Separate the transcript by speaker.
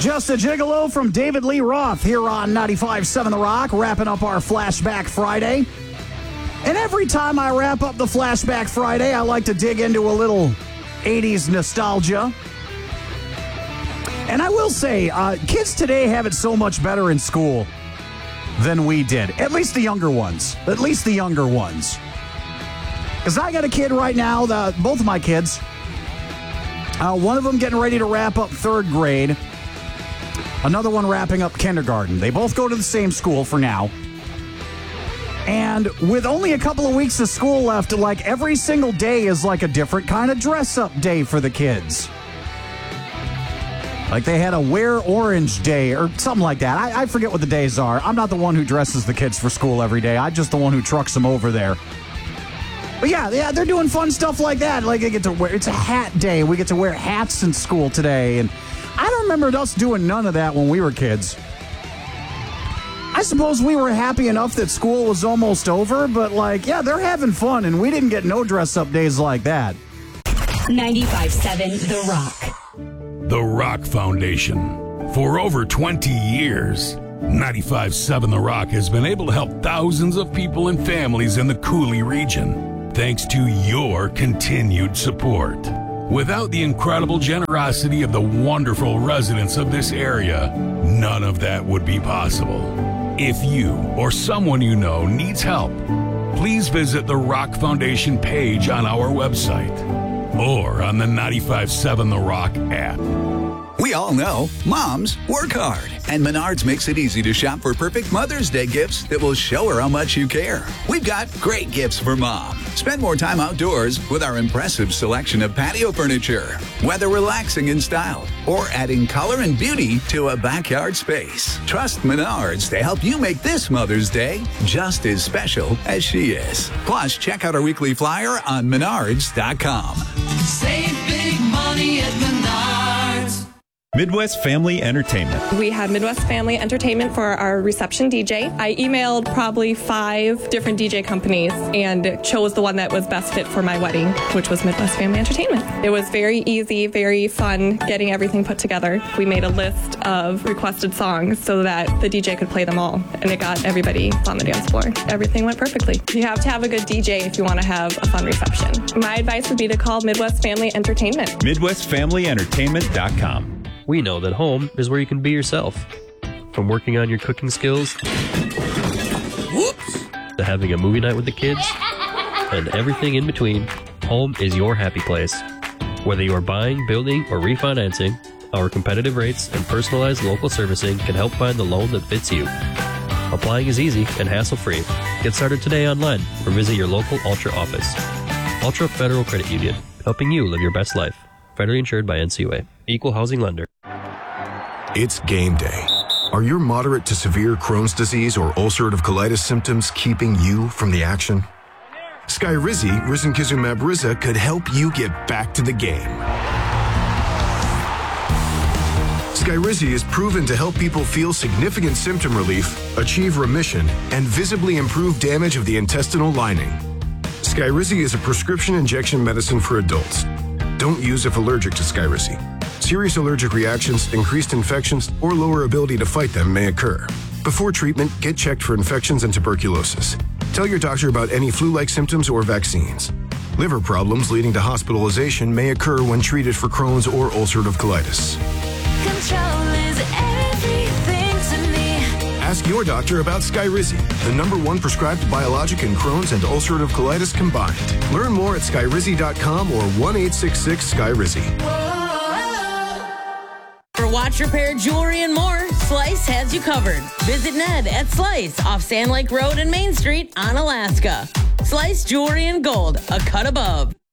Speaker 1: Just a Gigolo from David Lee Roth here on 95.7 The Rock, wrapping up our Flashback Friday. And every time I wrap up the Flashback Friday, I like to dig into a little 80s nostalgia. And I will say, kids today have it so much better in school than we did. At least the younger ones. Because I got a kid right now, both of my kids. One of them getting ready to wrap up third grade. Another one wrapping up kindergarten. They both go to the same school for now. And with only a couple of weeks of school left, like every single day is like a different kind of dress-up day for the kids. Like they had a wear orange day or something like that. I forget what the days are. I'm not the one who dresses the kids for school every day. I'm just the one who trucks them over there. But yeah, they're doing fun stuff like that. Like they get to wear, it's a hat day. We get to wear hats in school today. And I don't remember us doing none of that when we were kids. I suppose we were happy enough that school was almost over, but like, yeah, they're having fun and we didn't get no dress-up days like that.
Speaker 2: 95.7 The Rock.
Speaker 3: The Rock Foundation. For over 20 years, 95.7 The Rock has been able to help thousands of people and families in the Cooley region, thanks to your continued support. Without the incredible generosity of the wonderful residents of this area, none of that would be possible. If you or someone you know needs help, please visit the Rock Foundation page on our website or on the 95.7 The Rock app.
Speaker 4: We all know moms work hard, and Menards makes it easy to shop for perfect Mother's Day gifts that will show her how much you care. We've got great gifts for mom. Spend more time outdoors with our impressive selection of patio furniture, whether relaxing in style or adding color and beauty to a backyard space. Trust Menards to help you make this Mother's Day just as special as she is. Plus, check out our weekly flyer on menards.com.
Speaker 5: Save big money at Menards.
Speaker 6: Midwest Family Entertainment.
Speaker 7: We had Midwest Family Entertainment for our reception DJ. I emailed probably 5 different DJ companies and chose the one that was best fit for my wedding, which was Midwest Family Entertainment. It was very easy, very fun getting everything put together. We made a list of requested songs so that the DJ could play them all, and it got everybody on the dance floor. Everything went perfectly. You have to have a good DJ if you want to have a fun reception. My advice would be to call Midwest Family Entertainment.
Speaker 6: MidwestFamilyEntertainment.com.
Speaker 8: We know that home is where you can be yourself. From working on your cooking skills, to having a movie night with the kids, and everything in between, home is your happy place. Whether you are buying, building, or refinancing, our competitive rates and personalized local servicing can help find the loan that fits you. Applying is easy and hassle-free. Get started today online or visit your local Ultra office. Ultra Federal Credit Union, helping you live your best life. Federally insured by NCUA. Equal housing lender.
Speaker 9: It's game day. Are your moderate to severe Crohn's disease or ulcerative colitis symptoms keeping you from the action? Skyrizi, risankizumab Riza, could help you get back to the game. Skyrizi is proven to help people feel significant symptom relief, achieve remission, and visibly improve damage of the intestinal lining. Skyrizi is a prescription injection medicine for adults. Don't use if allergic to Skyrizi. Serious allergic reactions, increased infections, or lower ability to fight them may occur. Before treatment, get checked for infections and tuberculosis. Tell your doctor about any flu-like symptoms or vaccines. Liver problems leading to hospitalization may occur when treated for Crohn's or ulcerative colitis.
Speaker 5: Control is everything to me.
Speaker 9: Ask your doctor about Skyrizi, the #1 prescribed biologic in Crohn's and ulcerative colitis combined. Learn more at skyrizi.com or 1-866-SKYRIZI.
Speaker 10: For watch, repair, jewelry, and more, Slice has you covered. Visit Ned at Slice off Sand Lake Road and Main Street on Alaska. Slice Jewelry and Gold, a cut above.